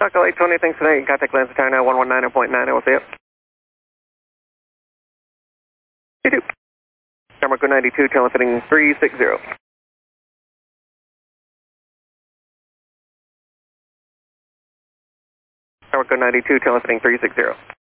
Taco 820, thanks for that. Contact Atlanta Tower now, 119.9, I will see it. You do. Marco 92, telephone 360. Marco 92, telephone 360.